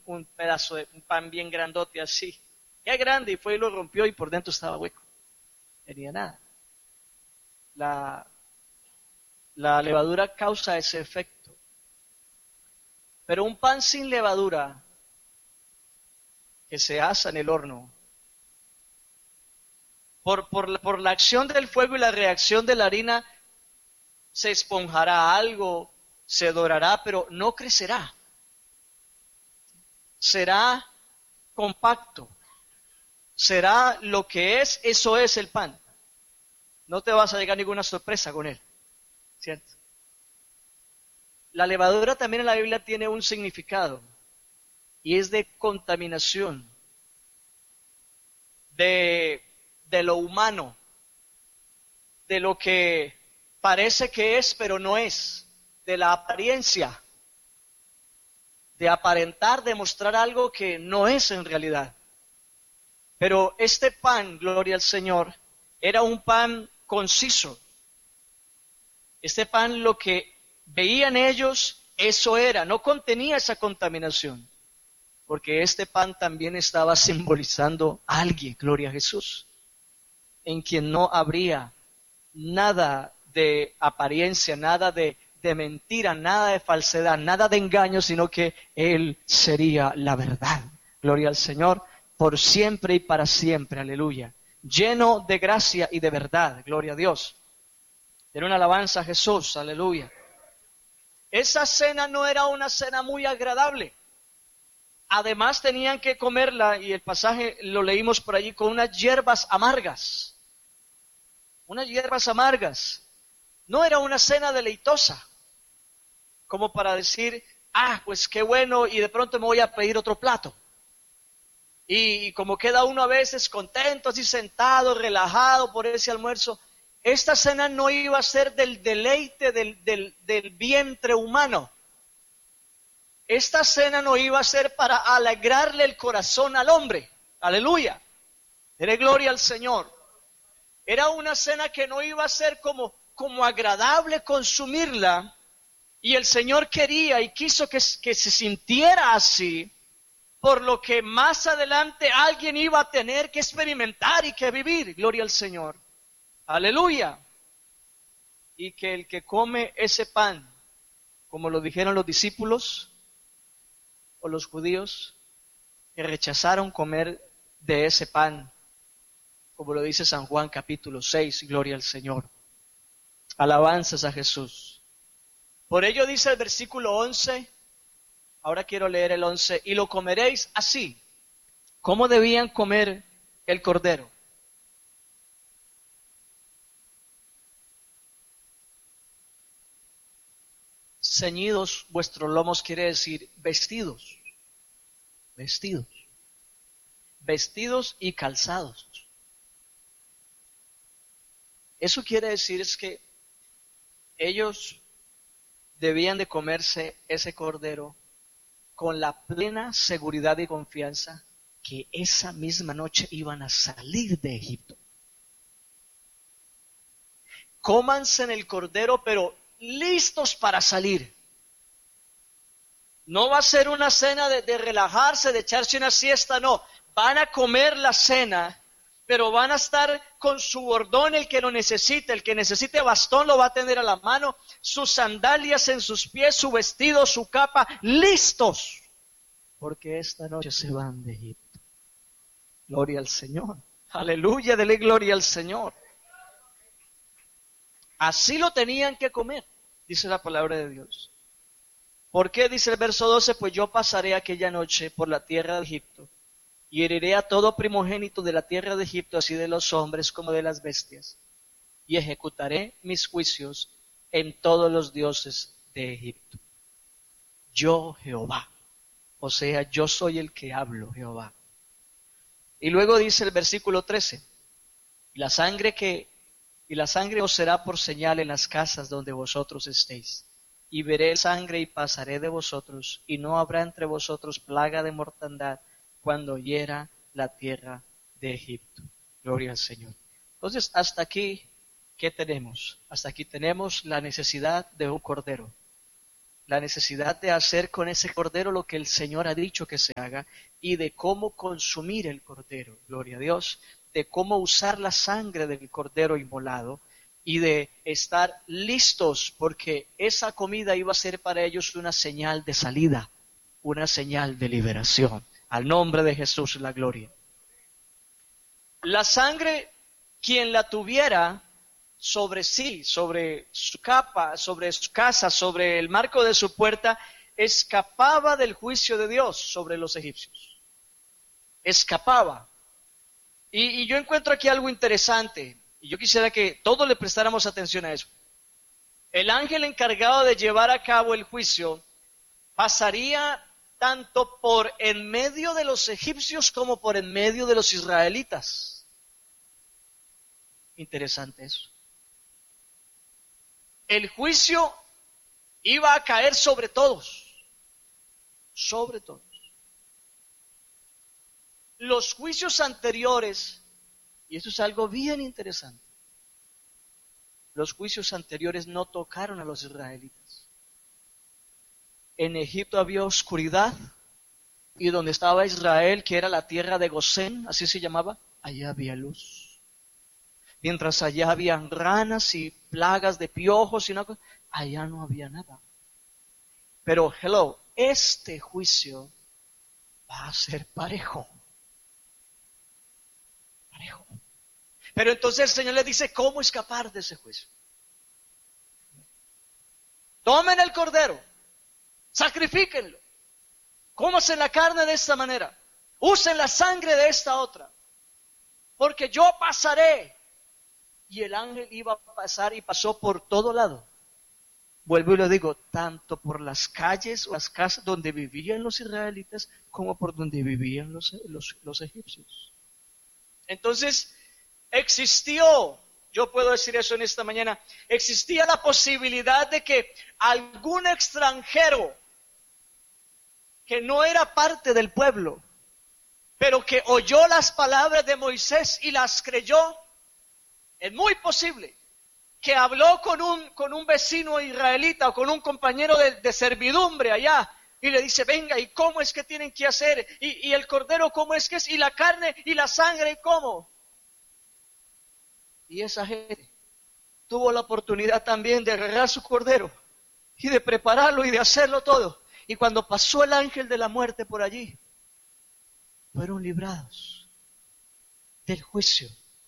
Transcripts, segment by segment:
un pedazo de un pan bien grandote así. Qué grande, y fue y lo rompió y por dentro estaba hueco. No tenía nada. La, la levadura causa ese efecto. Pero un pan sin levadura que se asa en el horno, por la acción del fuego y la reacción de la harina, se esponjará algo, se dorará, pero no crecerá. Será compacto. Será lo que es, eso es el pan. No te vas a llegar ninguna sorpresa con él, ¿cierto? La levadura también en la Biblia tiene un significado y es de contaminación, de lo humano, de lo que parece que es, pero no es, de la apariencia, de aparentar, de mostrar algo que no es en realidad. Pero este pan, gloria al Señor, era un pan conciso. Este pan, lo que veían ellos, eso era, no contenía esa contaminación, porque este pan también estaba simbolizando a alguien, gloria a Jesús, en quien no habría nada de apariencia, nada de mentira, nada de falsedad, nada de engaño, sino que Él sería la verdad. Gloria al Señor, por siempre y para siempre, aleluya. Lleno de gracia y de verdad, gloria a Dios. Era una alabanza a Jesús, aleluya. Esa cena no era una cena muy agradable. Además tenían que comerla, y el pasaje lo leímos por allí, con unas hierbas amargas. Unas hierbas amargas. No era una cena deleitosa, como para decir, pues qué bueno, y de pronto me voy a pedir otro plato. Y como queda uno a veces contento, así sentado, relajado por ese almuerzo, esta cena no iba a ser del deleite del vientre humano. Esta cena no iba a ser para alegrarle el corazón al hombre. Aleluya. Dele gloria al Señor. Era una cena que no iba a ser como agradable consumirla. Y el Señor quería y quiso que se sintiera así, por lo que más adelante alguien iba a tener que experimentar y que vivir. Gloria al Señor. Aleluya. Y que el que come ese pan, como lo dijeron los discípulos o los judíos, que rechazaron comer de ese pan, como lo dice San Juan capítulo 6, gloria al Señor. Alabanzas a Jesús. Por ello dice el versículo 11, ahora quiero leer el 11, y lo comeréis así. ¿Cómo debían comer el cordero? Ceñidos vuestros lomos quiere decir vestidos, vestidos, vestidos y calzados. Eso quiere decir es que ellos debían de comerse ese cordero con la plena seguridad y confianza que esa misma noche iban a salir de Egipto. Cómanse en el cordero, pero listos para salir. No va a ser una cena de relajarse, de echarse una siesta, no. Van a comer la cena, pero van a estar con su bordón el que lo necesite. El que necesite bastón lo va a tener a la mano, sus sandalias en sus pies, su vestido, su capa, listos. Porque esta noche se van de Egipto. Gloria al Señor. Aleluya, dele gloria al Señor. Así lo tenían que comer, dice la palabra de Dios. ¿Por qué? Dice el verso 12, pues yo pasaré aquella noche por la tierra de Egipto y heriré a todo primogénito de la tierra de Egipto, así de los hombres como de las bestias, y ejecutaré mis juicios en todos los dioses de Egipto. Yo, Jehová, o sea, yo soy el que hablo, Jehová. Y luego dice el versículo 13, y la sangre os será por señal en las casas donde vosotros estéis. Y veré sangre y pasaré de vosotros, y no habrá entre vosotros plaga de mortandad cuando hiera la tierra de Egipto. Gloria al Señor. Entonces, hasta aquí, ¿qué tenemos? Hasta aquí tenemos la necesidad de un cordero. la necesidad de hacer con ese cordero lo que el Señor ha dicho que se haga y de cómo consumir el cordero, gloria a Dios, de cómo usar la sangre del cordero inmolado y de estar listos porque esa comida iba a ser para ellos una señal de salida, una señal de liberación. Al nombre de Jesús la gloria. La sangre, quien la tuviera sobre sí, sobre su capa, sobre su casa, sobre el marco de su puerta, escapaba del juicio de Dios sobre los egipcios. Escapaba. Y yo encuentro aquí algo interesante, y yo quisiera que todos le prestáramos atención a eso. El ángel encargado de llevar a cabo el juicio pasaría tanto por en medio de los egipcios como por en medio de los israelitas. Interesante eso. El juicio iba a caer sobre todos, sobre todos. Los juicios anteriores, y esto es algo bien interesante, los juicios anteriores no tocaron a los israelitas. En Egipto había oscuridad, y donde estaba Israel, que era la tierra de Gosén, así se llamaba, allá había luz. Mientras allá habían ranas y plagas de piojos, y allá no había nada. Pero, este juicio va a ser parejo. Parejo. Pero entonces el Señor le dice, ¿cómo escapar de ese juicio? Tomen el cordero, sacrifíquenlo, cómanse la carne de esta manera, usen la sangre de esta otra, porque yo pasaré. Y el ángel iba a pasar y pasó por todo lado. Vuelvo y lo digo, tanto por las calles o las casas donde vivían los israelitas, como por donde vivían los egipcios. Entonces, existió, yo puedo decir eso en esta mañana, existía la posibilidad de que algún extranjero que no era parte del pueblo, pero que oyó las palabras de Moisés y las creyó, es muy posible que habló con un vecino israelita o con un compañero de servidumbre allá y le dice, venga, ¿y cómo es que tienen que hacer? ¿Y el cordero cómo es que es? ¿Y la carne y la sangre cómo? Y esa gente tuvo la oportunidad también de agarrar su cordero y de prepararlo y de hacerlo todo. Y cuando pasó el ángel de la muerte por allí, fueron librados del juicio.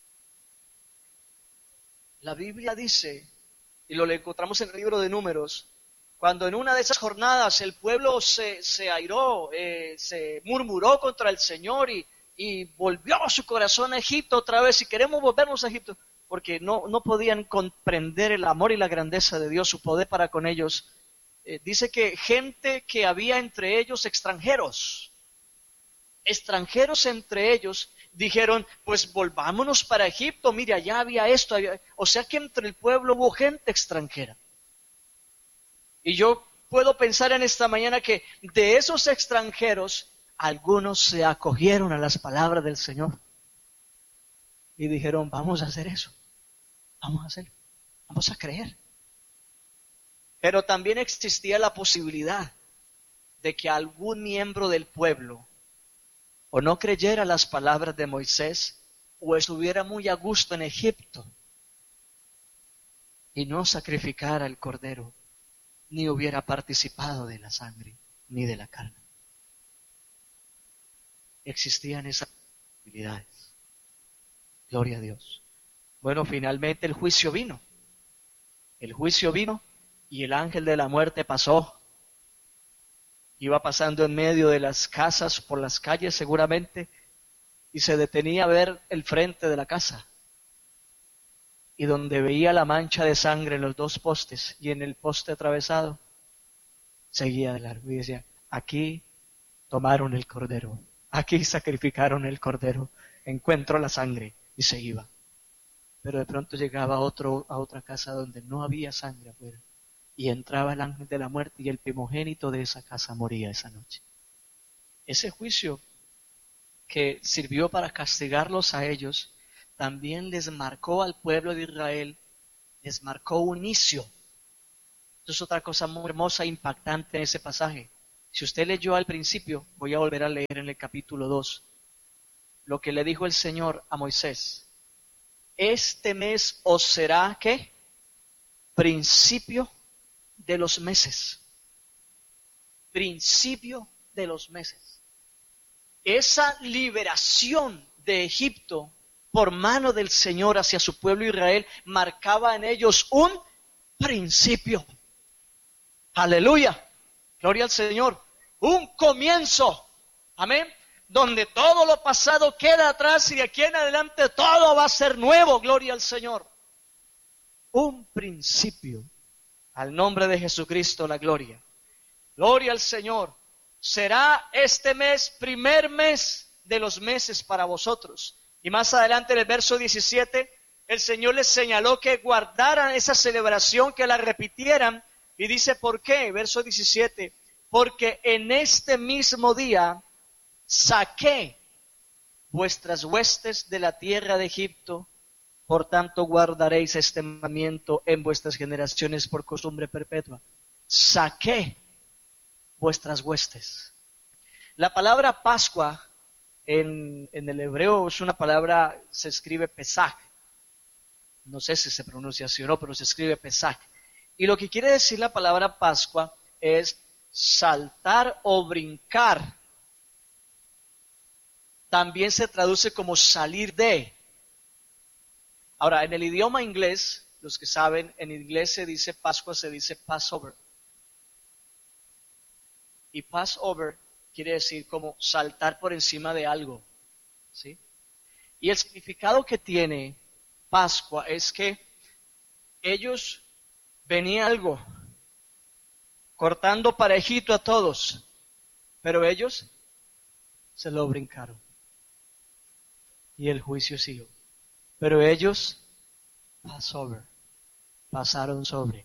La Biblia dice, y lo encontramos en el libro de Números, cuando en una de esas jornadas el pueblo se airó, se murmuró contra el Señor y volvió su corazón a Egipto otra vez, y queremos volvernos a Egipto, porque no podían comprender el amor y la grandeza de Dios, su poder para con ellos. Dice que gente que había entre ellos extranjeros entre ellos, dijeron, pues volvámonos para Egipto, mire, allá había esto, o sea que entre el pueblo hubo gente extranjera. Y yo puedo pensar en esta mañana que de esos extranjeros, algunos se acogieron a las palabras del Señor y dijeron, vamos a hacer eso, vamos a hacerlo, vamos a creer. Pero también existía la posibilidad de que algún miembro del pueblo o no creyera las palabras de Moisés, o estuviera muy a gusto en Egipto, y no sacrificara el cordero, ni hubiera participado de la sangre, ni de la carne. Existían esas posibilidades. Gloria a Dios. Bueno, finalmente el juicio vino. El juicio vino, y el ángel de la muerte pasó. Iba pasando en medio de las casas, por las calles seguramente, y se detenía a ver el frente de la casa. Y donde veía la mancha de sangre en los dos postes y en el poste atravesado, seguía de largo y decía, aquí tomaron el cordero, aquí sacrificaron el cordero, encuentro la sangre, y se iba. Pero de pronto llegaba a otra casa donde no había sangre afuera. Y entraba el ángel de la muerte y el primogénito de esa casa moría esa noche. Ese juicio que sirvió para castigarlos a ellos, también les marcó al pueblo de Israel, les marcó un inicio Esto es otra cosa muy hermosa e impactante en ese pasaje. Si usted leyó al principio, voy a volver a leer en el capítulo 2, lo que le dijo el Señor a Moisés. Este mes os será, ¿qué? Principio de los meses. Principio de los meses. Esa liberación de Egipto por mano del Señor hacia su pueblo Israel marcaba en ellos un principio. Aleluya. Gloria al Señor. Un comienzo. Amén. Donde todo lo pasado queda atrás y de aquí en adelante todo va a ser nuevo. Gloria al Señor. Un principio. Al nombre de Jesucristo la gloria. Gloria al Señor. Será este mes, primer mes de los meses para vosotros. Y más adelante en el verso 17, el Señor les señaló que guardaran esa celebración, que la repitieran. Y dice, ¿por qué? Verso 17, porque en este mismo día saqué vuestras huestes de la tierra de Egipto, por tanto guardaréis este mandamiento en vuestras generaciones por costumbre perpetua. Saqué vuestras huestes. La palabra Pascua en el hebreo es una palabra, se escribe Pesach. No sé si se pronuncia así o no, pero se escribe Pesach. Y lo que quiere decir la palabra Pascua es saltar o brincar. También se traduce como salir de. Ahora, en el idioma inglés, los que saben, en inglés se dice Pascua, se dice Passover. Y Passover quiere decir como saltar por encima de algo, ¿sí? Y el significado que tiene Pascua es que ellos venía algo cortando para Egipto a todos, pero ellos se lo brincaron. Y el juicio siguió. Pero ellos pasaron sobre.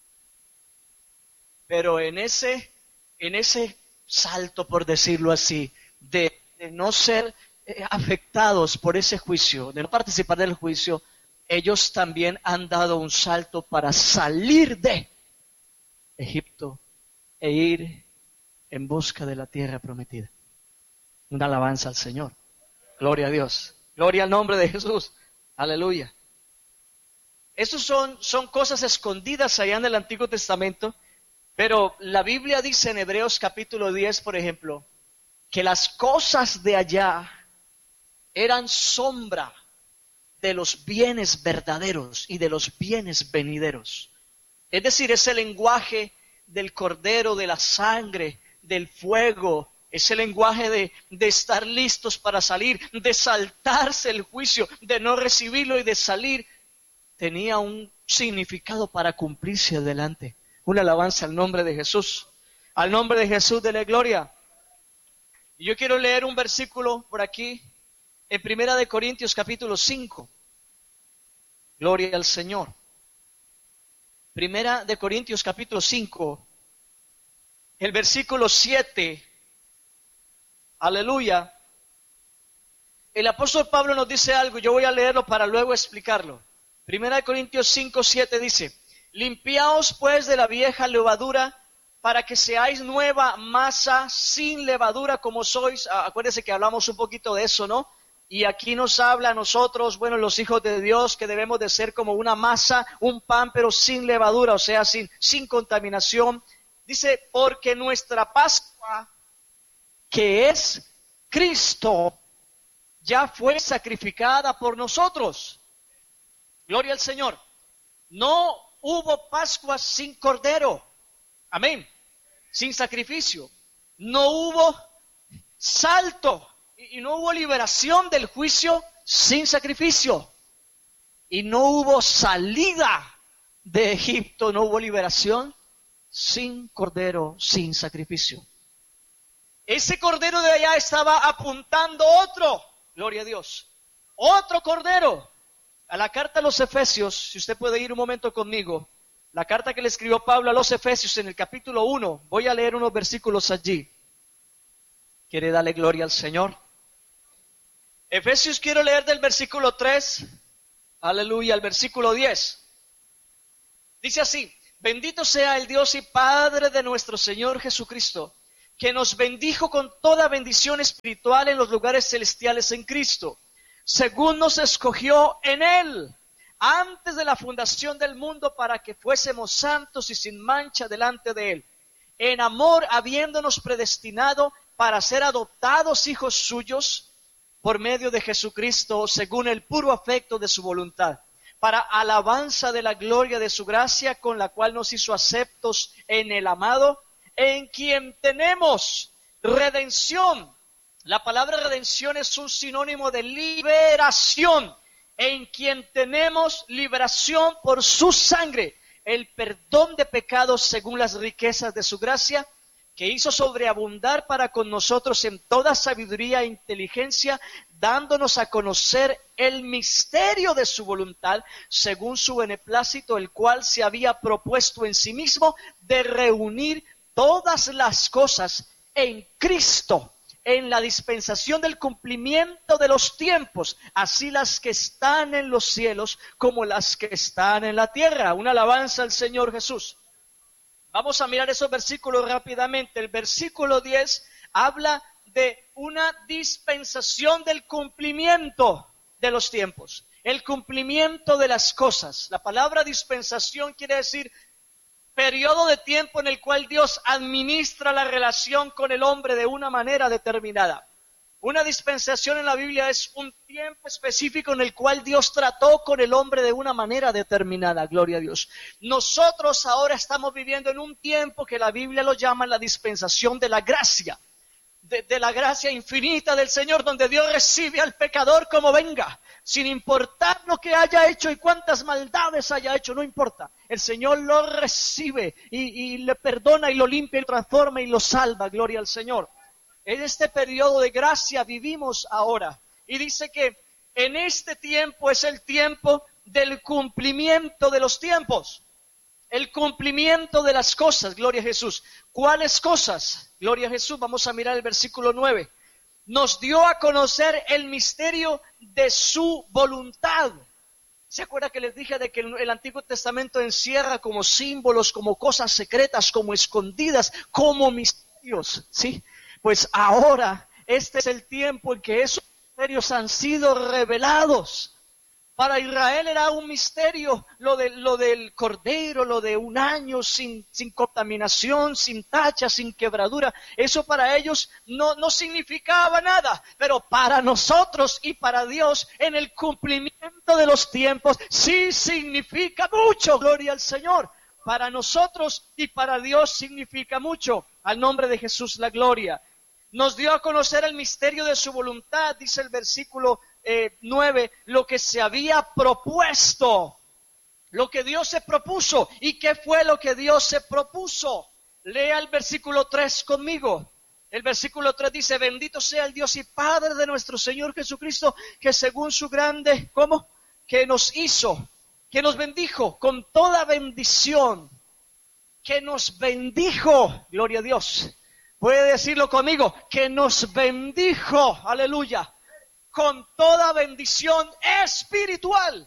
Pero en ese salto, por decirlo así, de no ser afectados por ese juicio, de no participar del juicio, ellos también han dado un salto para salir de Egipto e ir en busca de la tierra prometida. Una alabanza al Señor. Gloria a Dios. Gloria al nombre de Jesús. Aleluya. Esas son cosas escondidas allá en el Antiguo Testamento, pero la Biblia dice en Hebreos capítulo 10, por ejemplo, que las cosas de allá eran sombra de los bienes verdaderos y de los bienes venideros. Es decir, ese lenguaje del cordero, de la sangre, del fuego, ese lenguaje de estar listos para salir, de saltarse el juicio, de no recibirlo y de salir, tenía un significado para cumplirse adelante. Una alabanza al nombre de Jesús. Al nombre de Jesús, dele gloria. Y yo quiero leer un versículo por aquí, en 1 Corintios capítulo 5. Gloria al Señor. 1 Corintios capítulo 5, el versículo 7. Aleluya. El apóstol Pablo nos dice algo, yo voy a leerlo para luego explicarlo. 1 Corintios 5, 7 dice, limpiaos pues de la vieja levadura para que seáis nueva masa sin levadura como sois. Acuérdense que hablamos un poquito de eso, ¿no? Y aquí nos habla a nosotros, bueno, los hijos de Dios, que debemos de ser como una masa, un pan, pero sin levadura, o sea, sin contaminación. Dice, porque nuestra Pascua, que es Cristo, ya fue sacrificada por nosotros. Gloria al Señor. No hubo Pascua sin cordero. Amén. Sin sacrificio. No hubo salto y no hubo liberación del juicio sin sacrificio. Y no hubo salida de Egipto, no hubo liberación sin cordero, sin sacrificio. Ese cordero de allá estaba apuntando otro, gloria a Dios, otro cordero. A la carta a los Efesios, si usted puede ir un momento conmigo, la carta que le escribió Pablo a los Efesios en el capítulo 1, voy a leer unos versículos allí. ¿Quiere darle gloria al Señor? Efesios quiero leer del versículo 3, aleluya, al versículo 10. Dice así, Bendito sea el Dios y Padre de nuestro Señor Jesucristo, que nos bendijo con toda bendición espiritual en los lugares celestiales en Cristo, según nos escogió en Él, antes de la fundación del mundo, para que fuésemos santos y sin mancha delante de Él, en amor habiéndonos predestinado para ser adoptados hijos suyos por medio de Jesucristo, según el puro afecto de su voluntad, para alabanza de la gloria de su gracia, con la cual nos hizo aceptos en el amado, en quien tenemos redención. La palabra redención es un sinónimo de liberación, en quien tenemos liberación por su sangre, el perdón de pecados según las riquezas de su gracia, que hizo sobreabundar para con nosotros en toda sabiduría e inteligencia, dándonos a conocer el misterio de su voluntad, según su beneplácito, el cual se había propuesto en sí mismo de reunir todas las cosas en Cristo, en la dispensación del cumplimiento de los tiempos, así las que están en los cielos como las que están en la tierra. Una alabanza al Señor Jesús. Vamos a mirar esos versículos rápidamente. El versículo 10 habla de una dispensación del cumplimiento de los tiempos, el cumplimiento de las cosas. La palabra dispensación quiere decir periodo de tiempo en el cual Dios administra la relación con el hombre de una manera determinada. Una dispensación en la Biblia es un tiempo específico en el cual Dios trató con el hombre de una manera determinada, gloria a Dios. Nosotros ahora estamos viviendo en un tiempo que la Biblia lo llama la dispensación de la gracia, de la gracia infinita del Señor, donde Dios recibe al pecador como venga, sin importar lo que haya hecho y cuántas maldades haya hecho, no importa. El Señor lo recibe y le perdona y lo limpia y lo transforma y lo salva, gloria al Señor. En este periodo de gracia vivimos ahora. Y dice que en este tiempo es el tiempo del cumplimiento de los tiempos. El cumplimiento de las cosas, gloria a Jesús. ¿Cuáles cosas? Gloria a Jesús. Vamos a mirar el versículo 9. Nos dio a conocer el misterio de su voluntad. ¿Se acuerda que les dije de que el Antiguo Testamento encierra como símbolos, como cosas secretas, como escondidas, como misterios? ¿Sí? Pues ahora, este es el tiempo en que esos misterios han sido revelados. Para Israel era un misterio lo del cordero, lo de un año sin contaminación, sin tacha, sin quebradura. Eso para ellos no significaba nada, pero para nosotros y para Dios en el cumplimiento de los tiempos sí significa mucho, gloria al Señor. Para nosotros y para Dios significa mucho. Al nombre de Jesús la gloria. Nos dio a conocer el misterio de su voluntad, dice el versículo 9, lo que se había propuesto, lo que Dios se propuso. ¿Y qué fue lo que Dios se propuso? Lea el versículo 3 conmigo. El versículo 3 dice, bendito sea el Dios y Padre de nuestro Señor Jesucristo, que según su grande, ¿cómo? Que nos hizo, que nos bendijo con toda bendición, que nos bendijo, gloria a Dios. Puede decirlo conmigo, que nos bendijo, aleluya, con toda bendición espiritual.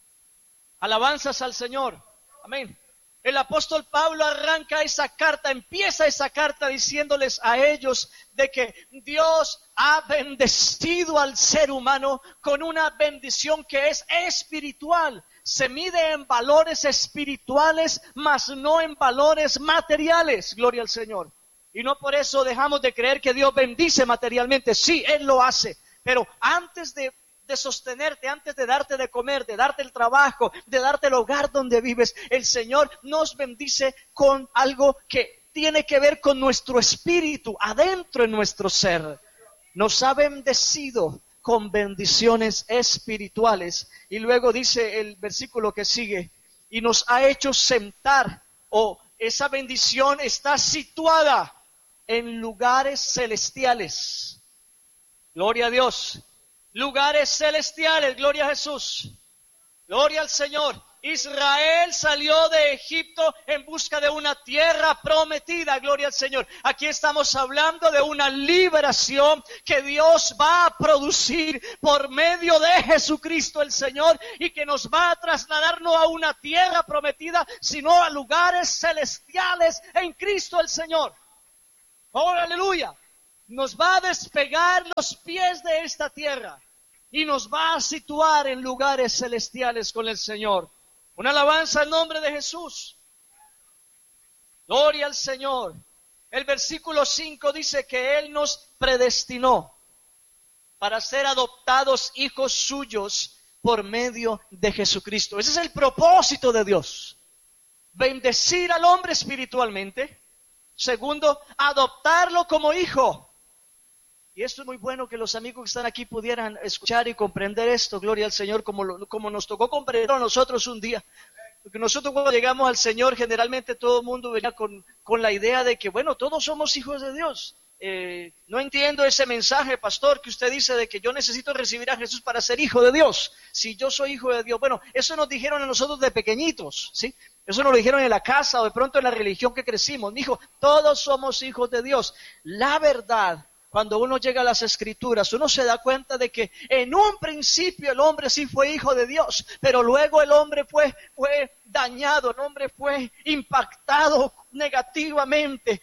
Alabanzas al Señor, amén. El apóstol Pablo arranca esa carta, empieza esa carta diciéndoles a ellos de que Dios ha bendecido al ser humano con una bendición que es espiritual. Se mide en valores espirituales, mas no en valores materiales, gloria al Señor. Y no por eso dejamos de creer que Dios bendice materialmente. Sí, Él lo hace. Pero antes de sostenerte, antes de darte de comer, de darte el trabajo, de darte el hogar donde vives, el Señor nos bendice con algo que tiene que ver con nuestro espíritu, adentro en nuestro ser. Nos ha bendecido con bendiciones espirituales. Y luego dice el versículo que sigue, y nos ha hecho sentar, esa bendición está situada en lugares celestiales. Gloria a Dios. Lugares celestiales, gloria a Jesús. Gloria al Señor. Israel salió de Egipto en busca de una tierra prometida, gloria al Señor. Aquí estamos hablando de una liberación que Dios va a producir por medio de Jesucristo el Señor, y que nos va a trasladar no a una tierra prometida, sino a lugares celestiales en Cristo el Señor. ¡Oh, aleluya! Nos va a despegar los pies de esta tierra y nos va a situar en lugares celestiales con el Señor. Una alabanza al nombre de Jesús. Gloria al Señor. El versículo 5 dice que Él nos predestinó para ser adoptados hijos suyos por medio de Jesucristo. Ese es el propósito de Dios. Bendecir al hombre espiritualmente. Segundo, adoptarlo como hijo. Y esto es muy bueno que los amigos que están aquí pudieran escuchar y comprender esto, gloria al Señor, como nos tocó comprender a nosotros un día. Porque nosotros cuando llegamos al Señor, generalmente todo el mundo venía con la idea de que, bueno, todos somos hijos de Dios. No entiendo ese mensaje, pastor, que usted dice de que yo necesito recibir a Jesús para ser hijo de Dios. Si yo soy hijo de Dios, bueno, eso nos dijeron a nosotros de pequeñitos, ¿sí? Eso nos lo dijeron en la casa o de pronto en la religión que crecimos. Dijo, todos somos hijos de Dios. La verdad, cuando uno llega a las Escrituras, uno se da cuenta de que en un principio el hombre sí fue hijo de Dios, pero luego el hombre fue dañado, el hombre fue impactado negativamente,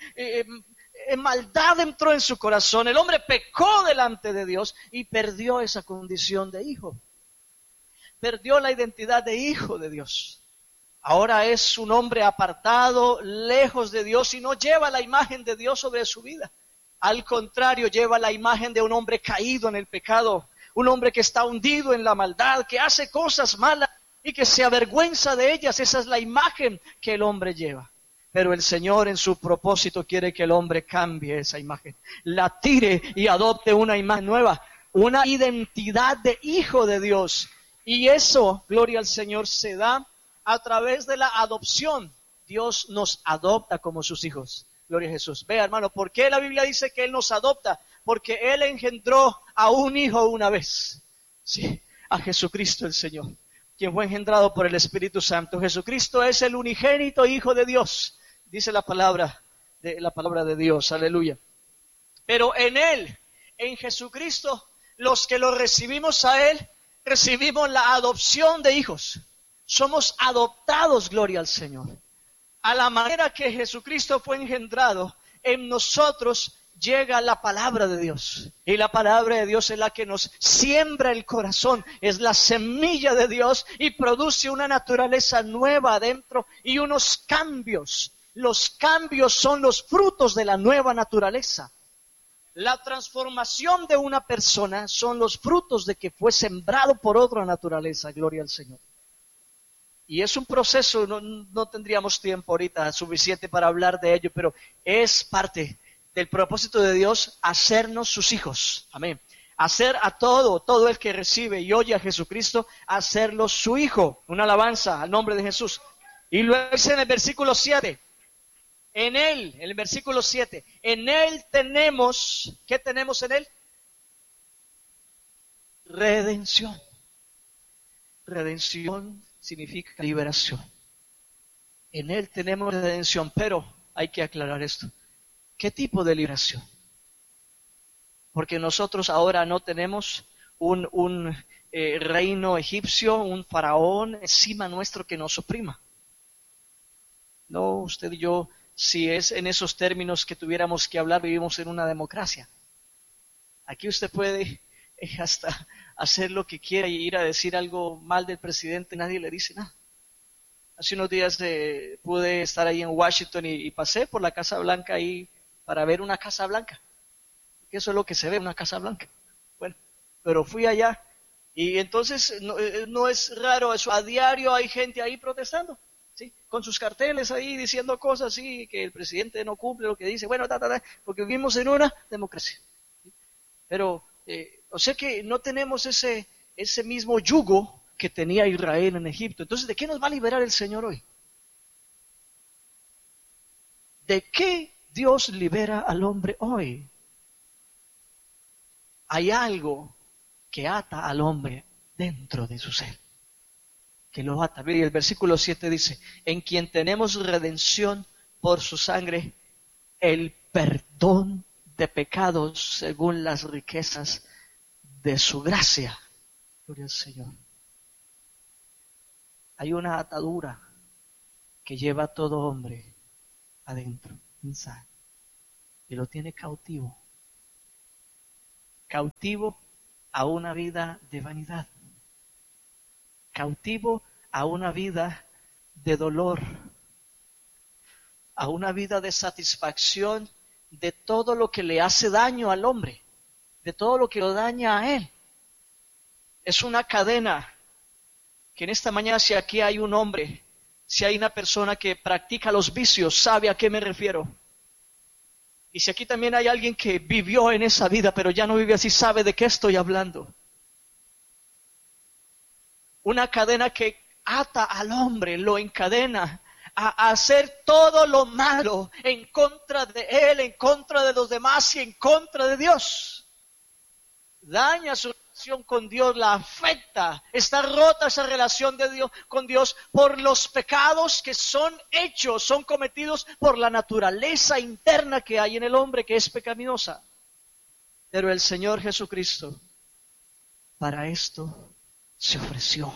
maldad entró en su corazón, el hombre pecó delante de Dios y perdió esa condición de hijo, perdió la identidad de hijo de Dios. Ahora es un hombre apartado, lejos de Dios, y no lleva la imagen de Dios sobre su vida. Al contrario, lleva la imagen de un hombre caído en el pecado, un hombre que está hundido en la maldad, que hace cosas malas y que se avergüenza de ellas. Esa es la imagen que el hombre lleva. Pero el Señor en su propósito quiere que el hombre cambie esa imagen, la tire y adopte una imagen nueva, una identidad de hijo de Dios. Y eso, gloria al Señor, se da a través de la adopción. Dios nos adopta como sus hijos. Gloria a Jesús. Vea, hermano, ¿por qué la Biblia dice que Él nos adopta? Porque Él engendró a un hijo una vez. Sí, a Jesucristo el Señor, quien fue engendrado por el Espíritu Santo. Jesucristo es el unigénito Hijo de Dios, dice la palabra de Dios. Aleluya. Pero en Él, en Jesucristo, los que lo recibimos a Él, recibimos la adopción de hijos. Somos adoptados, gloria al Señor. A la manera que Jesucristo fue engendrado, en nosotros llega la palabra de Dios. Y la palabra de Dios es la que nos siembra el corazón, es la semilla de Dios y produce una naturaleza nueva adentro y unos cambios. Los cambios son los frutos de la nueva naturaleza. La transformación de una persona son los frutos de que fue sembrado por otra naturaleza, gloria al Señor. Y es un proceso, no tendríamos tiempo ahorita suficiente para hablar de ello, pero es parte del propósito de Dios hacernos sus hijos. Amén. Hacer a todo el que recibe y oye a Jesucristo, hacerlo su hijo. Una alabanza al nombre de Jesús. Y luego dice en el versículo 7, en Él, en el versículo 7, en Él tenemos, ¿qué tenemos en Él? Redención. Redención significa liberación. En Él tenemos redención, pero hay que aclarar esto. ¿Qué tipo de liberación? Porque nosotros ahora no tenemos un reino egipcio, un faraón encima nuestro que nos oprima. No, usted y yo, si es en esos términos que tuviéramos que hablar, vivimos en una democracia. Aquí usted puede hasta hacer lo que quiera y ir a decir algo mal del presidente, nadie le dice nada. Hace unos días pude estar ahí en Washington y pasé por la Casa Blanca ahí para ver una Casa Blanca. Que eso es lo que se ve, una Casa Blanca. Bueno, pero fui allá y entonces no es raro eso. A diario hay gente ahí protestando, ¿sí? Con sus carteles ahí diciendo cosas así, que el presidente no cumple lo que dice. Bueno, porque vivimos en una democracia. ¿Sí? Pero o sea que no tenemos ese mismo yugo que tenía Israel en Egipto. Entonces, ¿de qué nos va a liberar el Señor hoy? ¿De qué Dios libera al hombre hoy? Hay algo que ata al hombre dentro de su ser. que lo ata. Y el versículo 7 dice, en quien tenemos redención por su sangre, el perdón de pecados según las riquezas de su gracia. Gloria al Señor. Hay una atadura que lleva a todo hombre adentro, inside, y lo tiene cautivo. Cautivo a una vida de vanidad. Cautivo a una vida de dolor. A una vida de satisfacción de todo lo que le hace daño al hombre. De todo lo que lo daña a él. Es una cadena que en esta mañana, si aquí hay un hombre, si hay una persona que practica los vicios, sabe a qué me refiero. Y si aquí también hay alguien que vivió en esa vida, pero ya no vive así, sabe de qué estoy hablando. Una cadena que ata al hombre, lo encadena a hacer todo lo malo en contra de él, en contra de los demás y en contra de Dios. Daña su relación con Dios, la afecta, está rota esa relación de Dios con Dios por los pecados que son hechos, son cometidos por la naturaleza interna que hay en el hombre, que es pecaminosa. Pero el Señor Jesucristo para esto se ofreció.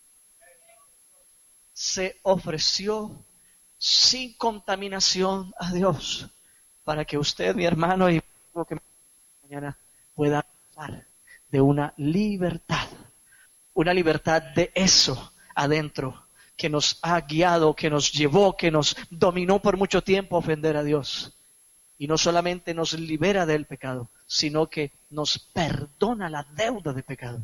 Se ofreció sin contaminación a Dios para que usted, mi hermano, y que mañana pueda hablar de una libertad de eso adentro que nos ha guiado, que nos llevó, que nos dominó por mucho tiempo a ofender a Dios. Y no solamente nos libera del pecado, sino que nos perdona la deuda de pecado.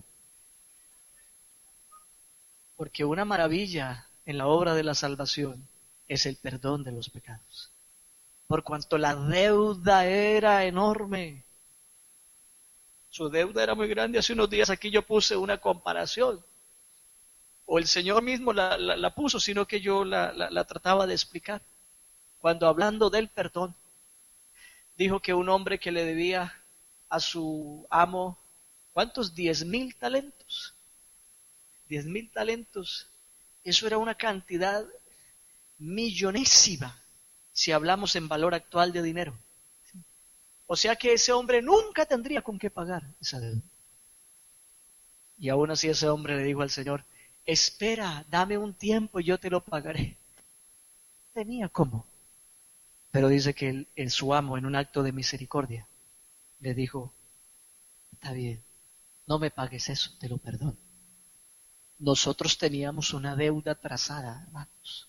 Porque una maravilla en la obra de la salvación es el perdón de los pecados. Por cuanto la deuda era enorme. Su deuda era muy grande. Hace unos días aquí yo puse una comparación. O el Señor mismo la puso, sino que yo la trataba de explicar. Cuando hablando del perdón, dijo que un hombre que le debía a su amo, ¿cuántos? 10,000 talentos. 10,000 talentos. Eso era una cantidad millonésima, si hablamos en valor actual de dinero. O sea que ese hombre nunca tendría con qué pagar esa deuda. Y aún así ese hombre le dijo al Señor, espera, dame un tiempo y yo te lo pagaré. Tenía cómo. Pero dice que su amo, en un acto de misericordia, le dijo, está bien, no me pagues eso, te lo perdono. Nosotros teníamos una deuda trazada, hermanos.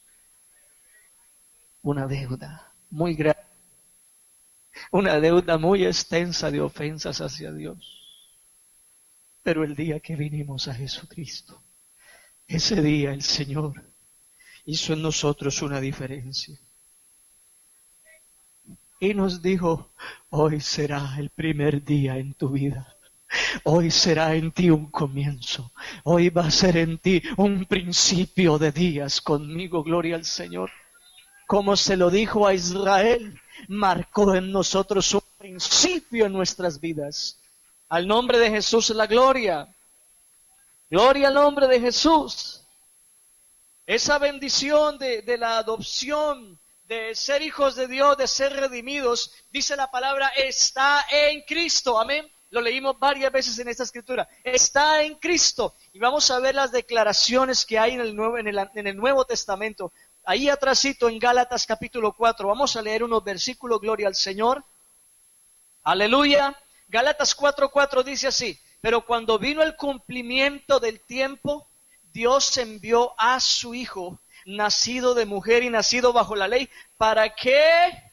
Una deuda muy grande. Una deuda muy extensa de ofensas hacia Dios. Pero el día que vinimos a Jesucristo, ese día el Señor hizo en nosotros una diferencia. Y nos dijo, hoy será el primer día en tu vida. Hoy será en ti un comienzo. Hoy va a ser en ti un principio de días conmigo. Gloria al Señor. Como se lo dijo a Israel, marcó en nosotros un principio en nuestras vidas. Al nombre de Jesús la gloria. Gloria al nombre de Jesús. Esa bendición de la adopción, de ser hijos de Dios, de ser redimidos, dice la palabra, está en Cristo. Amén. Lo leímos varias veces en esta escritura. Está en Cristo. Y vamos a ver las declaraciones que hay en el Nuevo Testamento. Ahí atrásito en Gálatas capítulo 4. Vamos a leer unos versículos, gloria al Señor. Aleluya. Gálatas 4:4 dice así. Pero cuando vino el cumplimiento del tiempo, Dios envió a su Hijo, nacido de mujer y nacido bajo la ley, ¿para qué?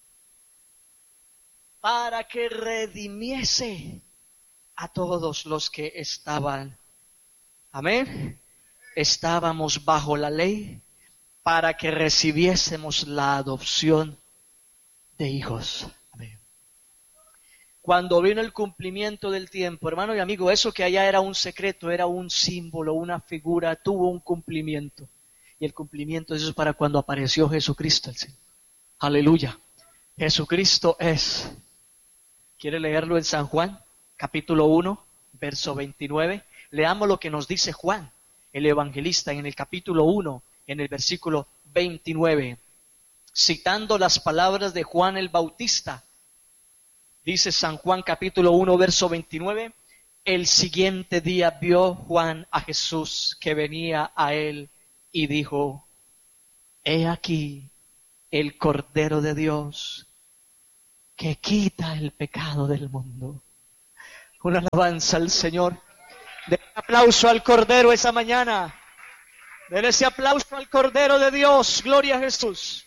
Para que redimiese a todos los que estaban. Amén. Estábamos bajo la ley para que recibiésemos la adopción de hijos. Amén. Cuando vino el cumplimiento del tiempo, hermano y amigo, eso que allá era un secreto, era un símbolo, una figura, tuvo un cumplimiento. Y el cumplimiento eso es para cuando apareció Jesucristo el Señor. Aleluya. Jesucristo es. ¿Quiere leerlo en San Juan? Capítulo 1, verso 29. Leamos lo que nos dice Juan. el evangelista en el capítulo 1, en el versículo 29, citando las palabras de Juan el Bautista. Dice San Juan capítulo 1, verso 29, el siguiente día vio Juan a Jesús que venía a él y dijo, he aquí el Cordero de Dios que quita el pecado del mundo. Una alabanza al Señor. Den un aplauso al Cordero esa mañana. Den ese aplauso al Cordero de Dios. Gloria a Jesús.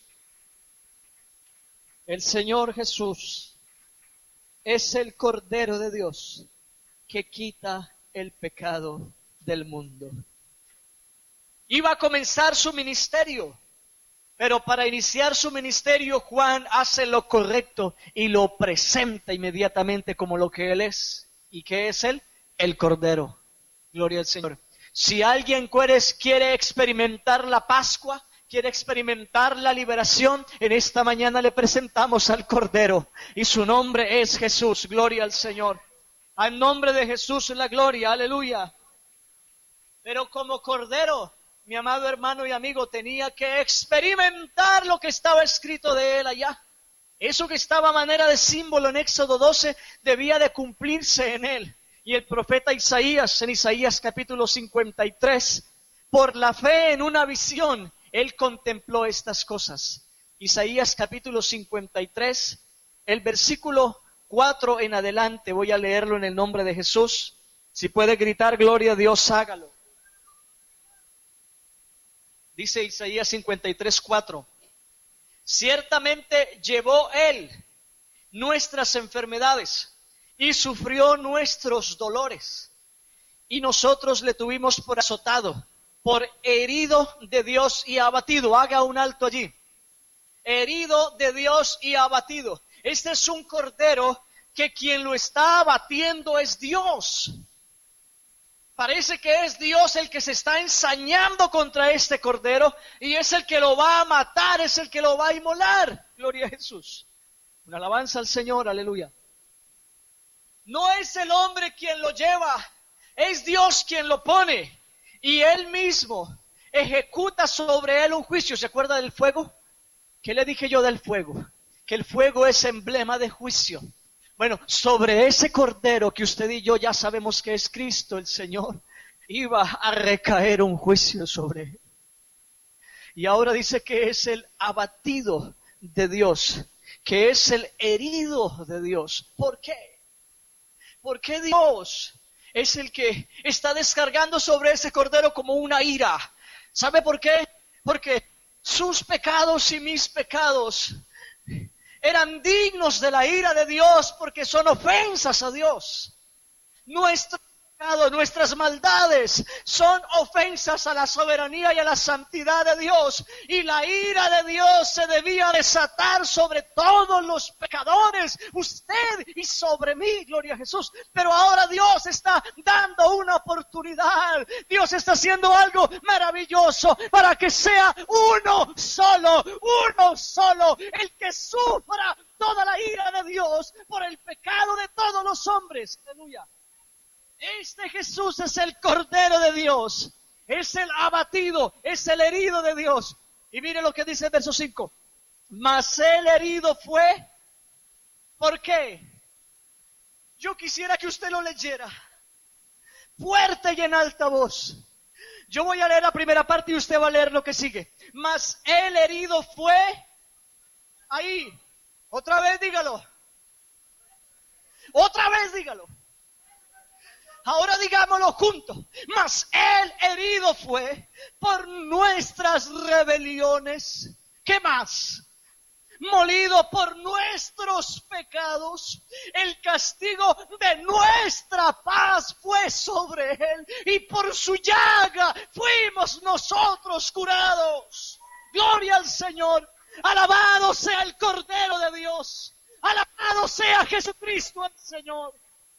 El Señor Jesús es el Cordero de Dios que quita el pecado del mundo. Iba a comenzar su ministerio, pero para iniciar su ministerio Juan hace lo correcto y lo presenta inmediatamente como lo que él es. ¿Y qué es él? El Cordero. Gloria al Señor. Si alguien quiere experimentar la Pascua, quiere experimentar la liberación, en esta mañana le presentamos al Cordero y su nombre es Jesús. Gloria al Señor. Al nombre de Jesús la gloria, aleluya. Pero como Cordero, mi amado hermano y amigo, tenía que experimentar lo que estaba escrito de él allá. Eso que estaba a manera de símbolo en Éxodo 12 debía de cumplirse en él. Y el profeta Isaías, en Isaías capítulo 53, por la fe en una visión, él contempló estas cosas. Isaías capítulo 53, el versículo 4 en adelante, voy a leerlo en el nombre de Jesús. Si puede gritar gloria a Dios, hágalo. Dice Isaías 53, 4. Ciertamente llevó él nuestras enfermedades y sufrió nuestros dolores. Y nosotros le tuvimos por azotado, por herido de Dios y abatido. Haga un alto allí. Herido de Dios y abatido. Este es un cordero que quien lo está abatiendo es Dios. Parece que es Dios el que se está ensañando contra este cordero y es el que lo va a matar, es el que lo va a inmolar. Gloria a Jesús. Una alabanza al Señor, aleluya. No es el hombre quien lo lleva, es Dios quien lo pone y Él mismo ejecuta sobre él un juicio. ¿Se acuerda del fuego? ¿Qué le dije yo del fuego? Que el fuego es emblema de juicio. Bueno, sobre ese cordero que usted y yo ya sabemos que es Cristo el Señor, iba a recaer un juicio sobre él. Y ahora dice que es el abatido de Dios, que es el herido de Dios. ¿Por qué? Porque Dios es el que está descargando sobre ese cordero como una ira. ¿Sabe por qué? Porque sus pecados y mis pecados eran dignos de la ira de Dios porque son ofensas a Dios. Nuestro pecado, nuestras maldades son ofensas a la soberanía y a la santidad de Dios. Y la ira de Dios se debía desatar sobre todos los pecadores, usted y sobre mí, gloria a Jesús. Pero ahora Dios está dando una oportunidad. Dios está haciendo algo maravilloso para que sea uno solo el que sufra toda la ira de Dios por el pecado de todos los hombres. Aleluya. Este Jesús es el Cordero de Dios, es el abatido, es el herido de Dios. Y mire lo que dice el verso 5. Mas el herido fue, ¿por qué? Yo quisiera que usted lo leyera, fuerte y en alta voz. Yo voy a leer la primera parte y usted va a leer lo que sigue. Mas el herido fue, ahí, otra vez dígalo. Otra vez dígalo. Ahora digámoslo juntos. Mas él herido fue por nuestras rebeliones. ¿Qué más? Molido por nuestros pecados. El castigo de nuestra paz fue sobre él. Y por su llaga fuimos nosotros curados. Gloria al Señor. Alabado sea el Cordero de Dios. Alabado sea Jesucristo el Señor.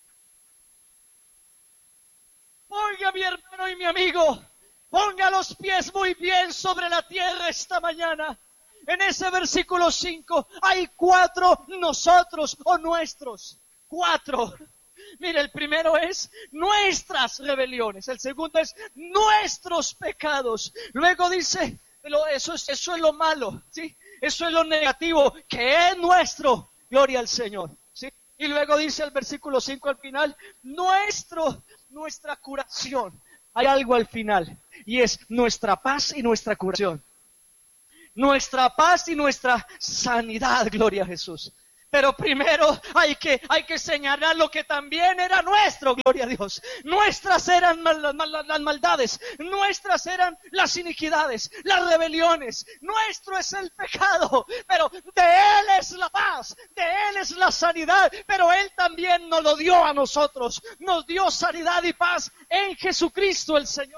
Oiga, mi hermano y mi amigo, ponga los pies muy bien sobre la tierra esta mañana. En ese versículo 5 hay 4 nosotros o nuestros. 4. Mire, el primero es nuestras rebeliones, el segundo es nuestros pecados. Luego dice, eso es lo malo, ¿sí? Eso es lo negativo, que es nuestro. Gloria al Señor, ¿sí? Y luego dice el versículo 5 al final, nuestra curación. Hay algo al final, y es nuestra paz y nuestra curación. Nuestra paz y nuestra sanidad, gloria a Jesús. Pero primero hay que señalar lo que también era nuestro, gloria a Dios. Nuestras eran las maldades, nuestras eran las iniquidades, las rebeliones. Nuestro es el pecado, pero de Él es la paz, de Él es la sanidad. Pero Él también nos lo dio a nosotros, nos dio sanidad y paz en Jesucristo el Señor.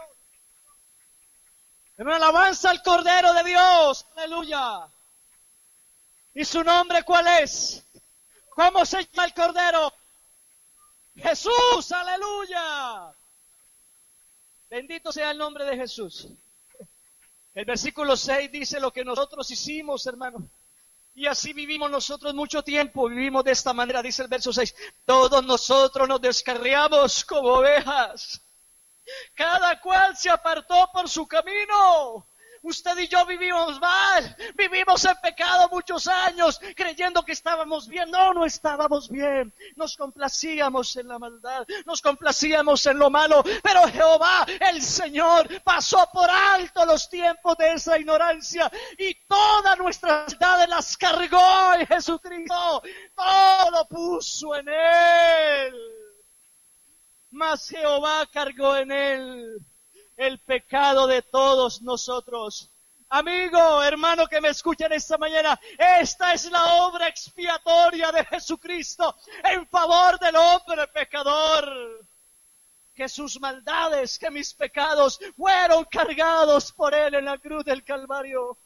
En alabanza al Cordero de Dios, aleluya. ¿Y su nombre cuál es? ¿Cómo se llama el Cordero? Jesús, aleluya. Bendito sea el nombre de Jesús. El versículo 6 dice lo que nosotros hicimos, hermano. Y así vivimos nosotros mucho tiempo, vivimos de esta manera, dice el verso 6. Todos nosotros nos descarriamos como ovejas. Cada cual se apartó por su camino. Usted y yo vivimos mal, vivimos en pecado muchos años, creyendo que estábamos bien. No estábamos bien. Nos complacíamos en la maldad, nos complacíamos en lo malo. Pero Jehová, el Señor, pasó por alto los tiempos de esa ignorancia y todas nuestras maldades las cargó en Jesucristo. Todo lo puso en Él. Mas Jehová cargó en Él el pecado de todos nosotros. Amigo, hermano que me escuchan esta mañana, esta es la obra expiatoria de Jesucristo en favor del hombre pecador. Que sus maldades, que mis pecados fueron cargados por Él en la cruz del Calvario.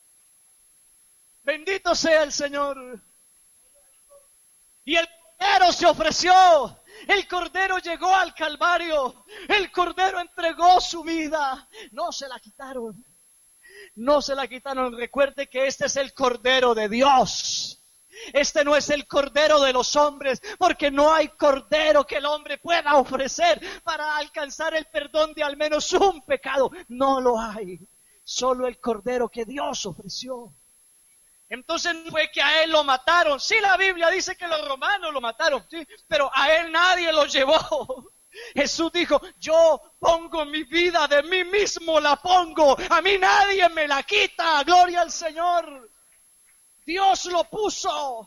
Bendito sea el Señor. Y el Cordero se ofreció. El Cordero llegó al Calvario. El Cordero entregó su vida. No se la quitaron. No se la quitaron. Recuerde que este es el Cordero de Dios. Este no es el Cordero de los hombres, porque no hay Cordero que el hombre pueda ofrecer para alcanzar el perdón de al menos un pecado. No lo hay. Solo el Cordero que Dios ofreció. Entonces no fue que a Él lo mataron. Sí, la Biblia dice que los romanos lo mataron, ¿sí? Pero a Él nadie lo llevó. Jesús dijo, yo pongo mi vida, de mí mismo la pongo. A mí nadie me la quita. Gloria al Señor. Dios lo puso.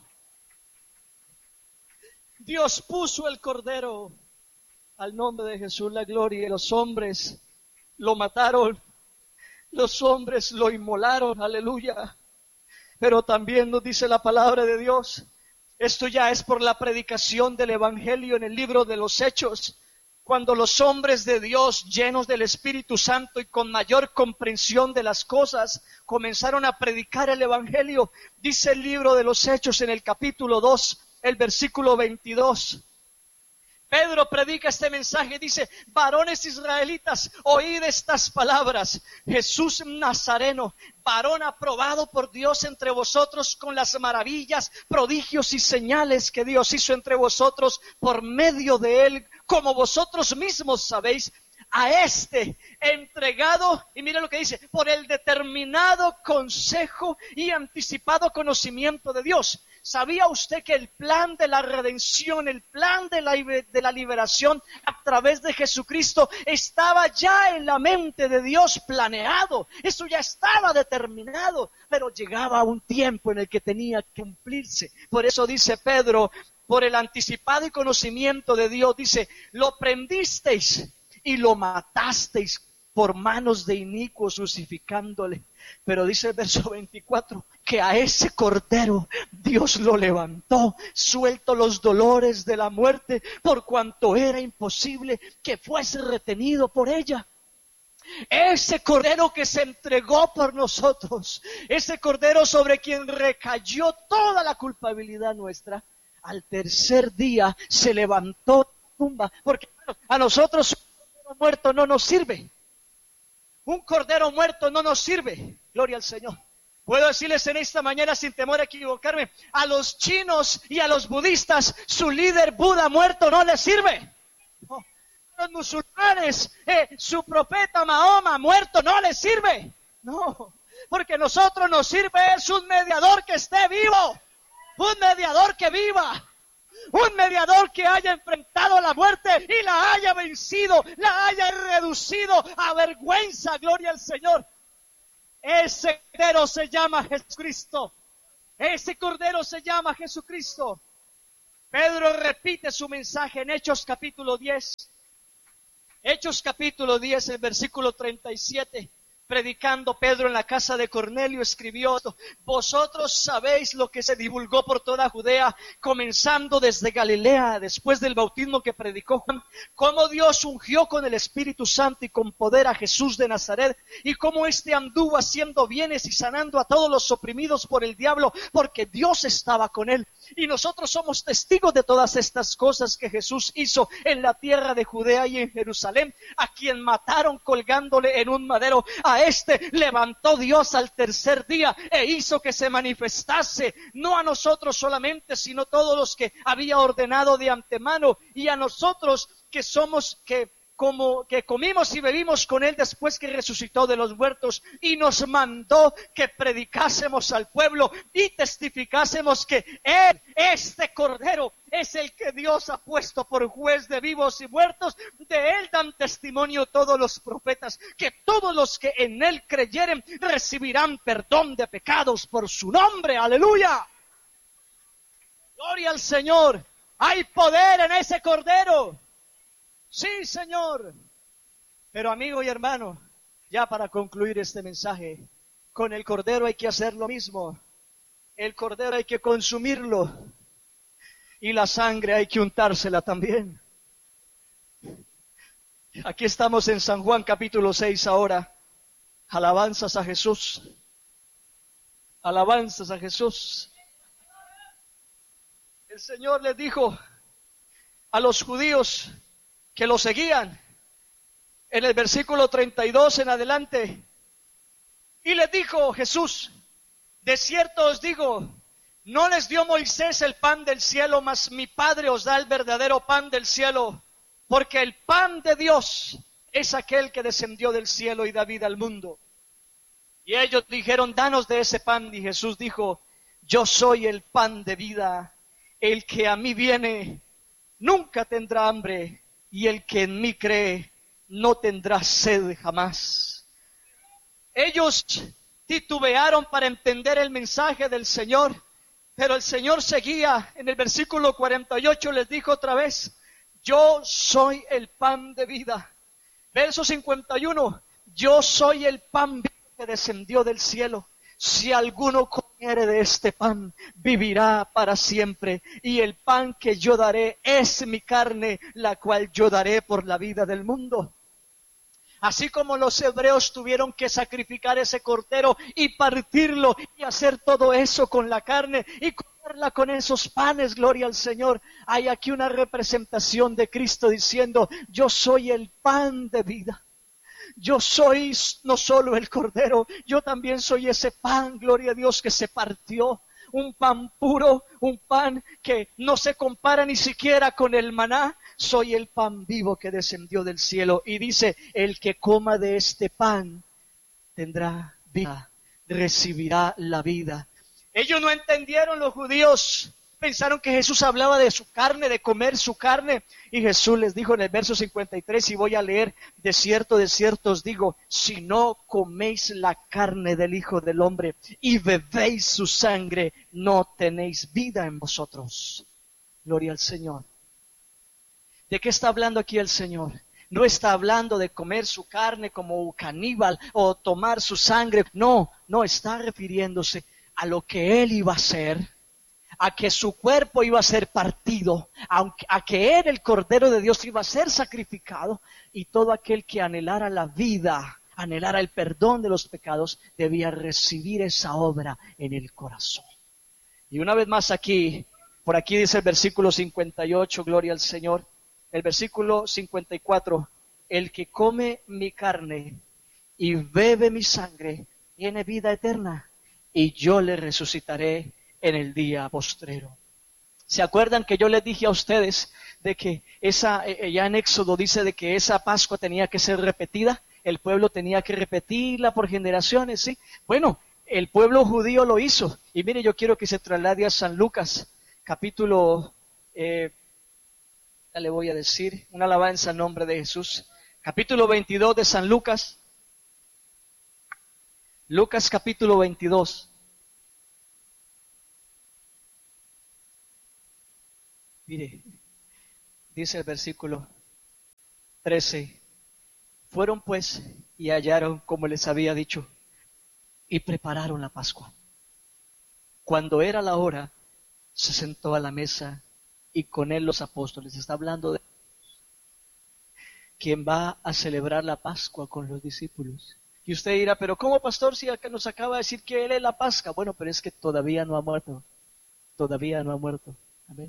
Dios puso el Cordero. Al nombre de Jesús la gloria. Y los hombres lo mataron. Los hombres lo inmolaron. Aleluya. Pero también nos dice la palabra de Dios, esto ya es por la predicación del Evangelio en el libro de los Hechos, cuando los hombres de Dios, llenos del Espíritu Santo y con mayor comprensión de las cosas, comenzaron a predicar el Evangelio. Dice el libro de los Hechos en el capítulo 2, el versículo 22. Pedro predica este mensaje, dice, varones israelitas, oíd estas palabras. Jesús Nazareno, varón aprobado por Dios entre vosotros con las maravillas, prodigios y señales que Dios hizo entre vosotros por medio de Él, como vosotros mismos sabéis, a este entregado, y mire lo que dice, por el determinado consejo y anticipado conocimiento de Dios. ¿Sabía usted que el plan de la redención, el plan de la liberación a través de Jesucristo estaba ya en la mente de Dios planeado? Eso ya estaba determinado, pero llegaba un tiempo en el que tenía que cumplirse. Por eso dice Pedro, por el anticipado y conocimiento de Dios, dice, lo prendisteis y lo matasteis por manos de inicuos, crucificándole. Pero dice el verso 24, que a ese Cordero Dios lo levantó, suelto los dolores de la muerte, por cuanto era imposible que fuese retenido por ella. Ese Cordero que se entregó por nosotros, ese Cordero sobre quien recayó toda la culpabilidad nuestra, al tercer día se levantó de la tumba, porque a nosotros un Cordero muerto no nos sirve. Un Cordero muerto no nos sirve, gloria al Señor. Puedo decirles en esta mañana sin temor a equivocarme, a los chinos y a los budistas, su líder Buda muerto no les sirve. Oh, a los musulmanes, su profeta Mahoma muerto no les sirve. No, porque a nosotros nos sirve es un mediador que esté vivo, un mediador que viva. Un mediador que haya enfrentado la muerte y la haya vencido, la haya reducido a vergüenza, gloria al Señor. Ese cordero se llama Jesucristo. Ese cordero se llama Jesucristo. Pedro repite su mensaje en Hechos capítulo 10. Hechos capítulo 10, el versículo 37. Predicando Pedro en la casa de Cornelio, escribió: vosotros sabéis lo que se divulgó por toda Judea, comenzando desde Galilea, después del bautismo que predicó Juan, cómo Dios ungió con el Espíritu Santo y con poder a Jesús de Nazaret, y cómo éste anduvo haciendo bienes y sanando a todos los oprimidos por el diablo, porque Dios estaba con él. Y nosotros somos testigos de todas estas cosas que Jesús hizo en la tierra de Judea y en Jerusalén, a quien mataron colgándole en un madero. A este levantó Dios al tercer día e hizo que se manifestase, no a nosotros solamente, sino todos los que había ordenado de antemano, y a nosotros que somos que comimos y bebimos con él después que resucitó de los muertos, y nos mandó que predicásemos al pueblo y testificásemos que él, este cordero, es el que Dios ha puesto por juez de vivos y muertos. De él dan testimonio todos los profetas, que todos los que en él creyeren recibirán perdón de pecados por su nombre. ¡Aleluya! Gloria al Señor. Hay poder en ese cordero. Sí, Señor. Pero amigo y hermano, ya para concluir este mensaje, con el cordero hay que hacer lo mismo. El cordero hay que consumirlo y la sangre hay que untársela también. Aquí estamos en San Juan capítulo 6 ahora. Alabanzas a Jesús. Alabanzas a Jesús. El Señor les dijo a los judíos que lo seguían, en el versículo 32 en adelante, y les dijo Jesús: de cierto os digo, no les dio Moisés el pan del cielo, mas mi Padre os da el verdadero pan del cielo, porque el pan de Dios es aquel que descendió del cielo y da vida al mundo. Y ellos dijeron: danos de ese pan. Y Jesús dijo: yo soy el pan de vida, el que a mí viene nunca tendrá hambre, y el que en mí cree no tendrá sed jamás. Ellos titubearon para entender el mensaje del Señor, pero el Señor seguía. En el versículo 48 les dijo otra vez: yo soy el pan de vida. Verso 51, yo soy el pan vivo que descendió del cielo. Si alguno comiere de este pan, vivirá para siempre. Y el pan que yo daré es mi carne, la cual yo daré por la vida del mundo. Así como los hebreos tuvieron que sacrificar ese cordero y partirlo y hacer todo eso con la carne y comerla con esos panes, gloria al Señor, hay aquí una representación de Cristo diciendo: yo soy el pan de vida. Yo soy no solo el cordero, yo también soy ese pan, gloria a Dios, que se partió. Un pan puro, un pan que no se compara ni siquiera con el maná. Soy el pan vivo que descendió del cielo. Y dice: el que coma de este pan tendrá vida, recibirá la vida. Ellos no entendieron, los judíos. Pensaron que Jesús hablaba de su carne, de comer su carne. Y Jesús les dijo en el verso 53, y voy a leer: de cierto os digo, si no coméis la carne del Hijo del Hombre y bebéis su sangre, no tenéis vida en vosotros. Gloria al Señor. ¿De qué está hablando aquí el Señor? No está hablando de comer su carne como caníbal o tomar su sangre. No está refiriéndose a lo que Él iba a hacer, a que su cuerpo iba a ser partido, a que Él, el Cordero de Dios, iba a ser sacrificado, y todo aquel que anhelara la vida, anhelara el perdón de los pecados, debía recibir esa obra en el corazón. Y una vez más aquí, por aquí dice el versículo 58, gloria al Señor, el versículo 54, el que come mi carne y bebe mi sangre tiene vida eterna, y yo le resucitaré en el día postrero. ¿Se acuerdan que yo les dije a ustedes de que ya en Éxodo dice de que esa Pascua tenía que ser repetida? El pueblo tenía que repetirla por generaciones, ¿sí? Bueno, el pueblo judío lo hizo. Y mire, yo quiero que se traslade a San Lucas, capítulo, ya le voy a decir, una alabanza al nombre de Jesús. Capítulo 22 de San Lucas. Lucas capítulo 22. Mire, dice el versículo 13. Fueron pues y hallaron como les había dicho y prepararon la Pascua. Cuando era la hora, se sentó a la mesa y con él los apóstoles. Está hablando de quien va a celebrar la Pascua con los discípulos. Y usted dirá, pero ¿cómo, pastor, si acá nos acaba de decir que él es la Pascua? Bueno, pero es que todavía no ha muerto. Todavía no ha muerto. Amén.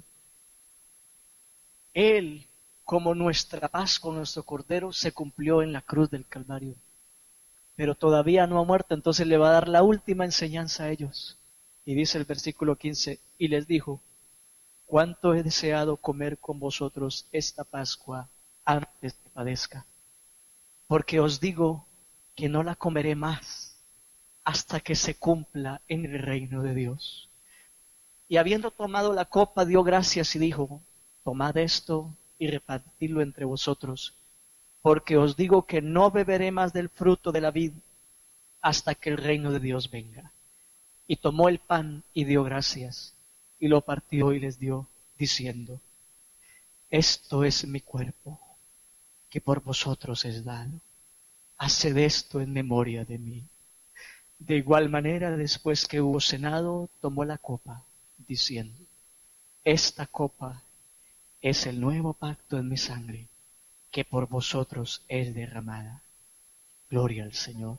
Él, como nuestra Pascua, nuestro Cordero, se cumplió en la cruz del Calvario. Pero todavía no ha muerto, entonces le va a dar la última enseñanza a ellos. Y dice el versículo 15, y les dijo, cuánto he deseado comer con vosotros esta Pascua antes que padezca. Porque os digo que no la comeré más hasta que se cumpla en el reino de Dios. Y habiendo tomado la copa, dio gracias y dijo, tomad esto y repartidlo entre vosotros, porque os digo que no beberé más del fruto de la vid hasta que el reino de Dios venga. Y tomó el pan y dio gracias, y lo partió y les dio, diciendo, esto es mi cuerpo, que por vosotros es dado. Haced esto en memoria de mí. De igual manera, después que hubo cenado, tomó la copa, diciendo, esta copa es el nuevo pacto en mi sangre, que por vosotros es derramada. Gloria al Señor.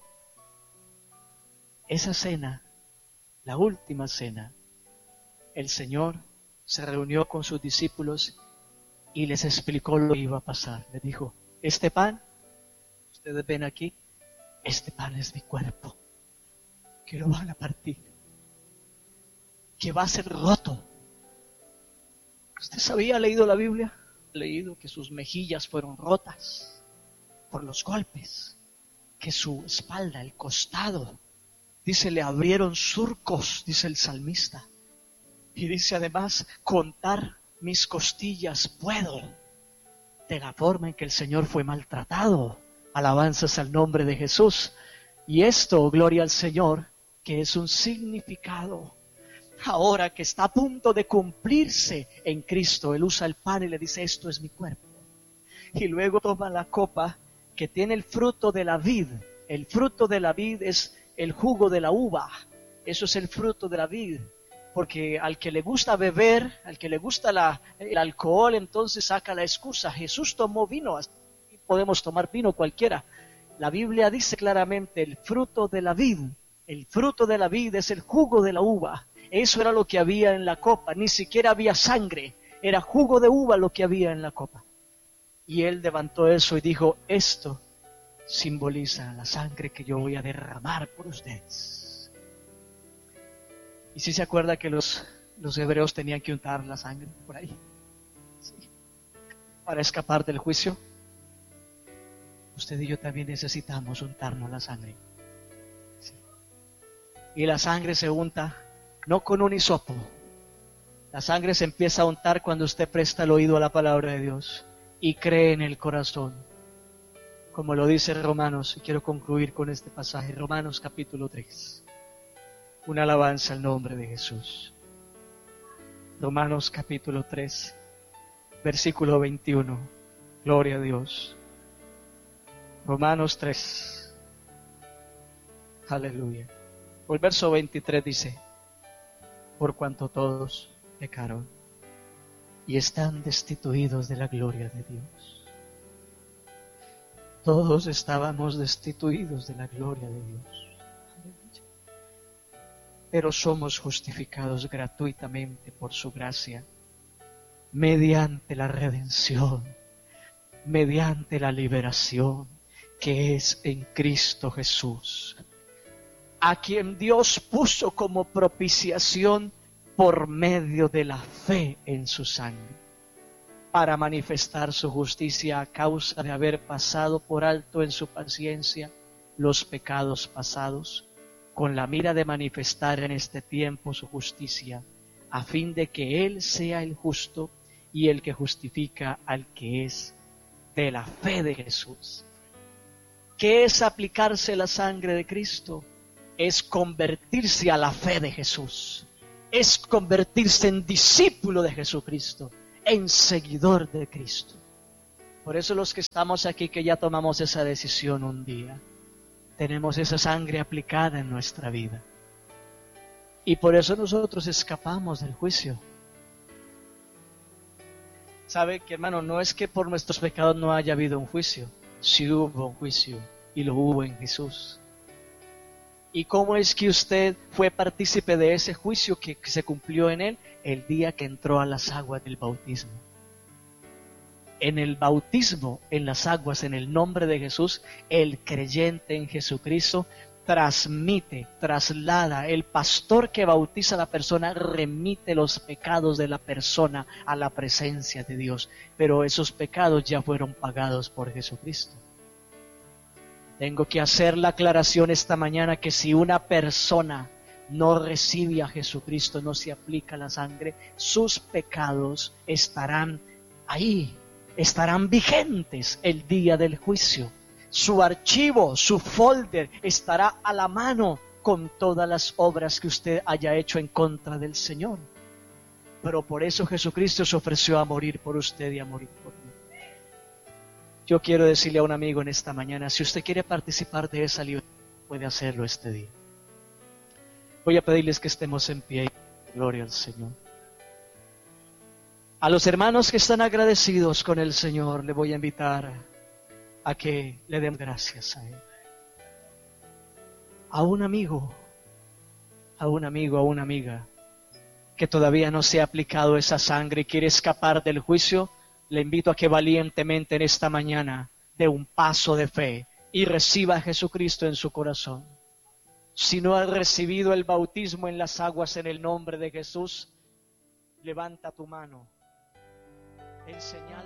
Esa cena, la última cena, el Señor se reunió con sus discípulos y les explicó lo que iba a pasar. Les dijo, este pan, ustedes ven aquí, este pan es mi cuerpo, que lo van a partir, que va a ser roto. ¿Usted había leído la Biblia? Leído que sus mejillas fueron rotas por los golpes, que su espalda, el costado, dice, le abrieron surcos, dice el salmista. Y dice además, contar mis costillas puedo, de la forma en que el Señor fue maltratado. Alabanzas al nombre de Jesús. Y esto, gloria al Señor, que es un significado. Ahora que está a punto de cumplirse en Cristo, Él usa el pan y le dice, esto es mi cuerpo. Y luego toma la copa que tiene el fruto de la vid. El fruto de la vid es el jugo de la uva. Eso es el fruto de la vid. Porque al que le gusta beber, al que le gusta el alcohol, entonces saca la excusa. Jesús tomó vino, así podemos tomar vino cualquiera. La Biblia dice claramente el fruto de la vid. El fruto de la vid es el jugo de la uva. Eso era lo que había en la copa. Ni siquiera había sangre. Era jugo de uva lo que había en la copa. Y él levantó eso y dijo, esto simboliza la sangre que yo voy a derramar por ustedes. ¿Y si se acuerda que los hebreos tenían que untar la sangre por ahí? Sí. Para escapar del juicio. Usted y yo también necesitamos untarnos la sangre. Sí. Y la sangre se unta no con un hisopo. La sangre se empieza a untar cuando usted presta el oído a la palabra de Dios y cree en el corazón. Como lo dice Romanos, y quiero concluir con este pasaje, Romanos capítulo 3. Una alabanza al nombre de Jesús. Romanos capítulo 3, versículo 21. Gloria a Dios. Romanos 3. Aleluya. El verso 23 dice, por cuanto todos pecaron y están destituidos de la gloria de Dios. Todos estábamos destituidos de la gloria de Dios. Pero somos justificados gratuitamente por su gracia, mediante la redención, mediante la liberación que es en Cristo Jesús. a quien Dios puso como propiciación por medio de la fe en su sangre, para manifestar su justicia a causa de haber pasado por alto en su paciencia los pecados pasados, con la mira de manifestar en este tiempo su justicia, a fin de que Él sea el justo y el que justifica al que es de la fe de Jesús. ¿Qué es aplicarse la sangre de Cristo? Es convertirse a la fe de Jesús, es convertirse en discípulo de Jesucristo, en seguidor de Cristo. Por eso los que estamos aquí, que ya tomamos esa decisión un día, tenemos esa sangre aplicada en nuestra vida. Y por eso nosotros escapamos del juicio. ¿Sabe que, hermano? No es que por nuestros pecados no haya habido un juicio. Sí hubo un juicio, y lo hubo en Jesús. ¿Y cómo es que usted fue partícipe de ese juicio que se cumplió en Él? El día que entró a las aguas del bautismo. En el bautismo, en las aguas, en el nombre de Jesús, el creyente en Jesucristo transmite, traslada. El pastor que bautiza a la persona remite los pecados de la persona a la presencia de Dios. Pero esos pecados ya fueron pagados por Jesucristo. Tengo que hacer la aclaración esta mañana que si una persona no recibe a Jesucristo, no se aplica la sangre, sus pecados estarán ahí, estarán vigentes el día del juicio. Su archivo, su folder estará a la mano con todas las obras que usted haya hecho en contra del Señor. Pero por eso Jesucristo se ofreció a morir por usted y a morir por mí. Yo quiero decirle a un amigo en esta mañana, si usted quiere participar de esa libertad, puede hacerlo este día. Voy a pedirles que estemos en pie. Gloria al Señor. A los hermanos que están agradecidos con el Señor, le voy a invitar a que le den gracias a Él. A un amigo, a una amiga que todavía no se ha aplicado esa sangre y quiere escapar del juicio, le invito a que valientemente en esta mañana dé un paso de fe y reciba a Jesucristo en su corazón. Si no ha recibido el bautismo en las aguas en el nombre de Jesús, levanta tu mano en señal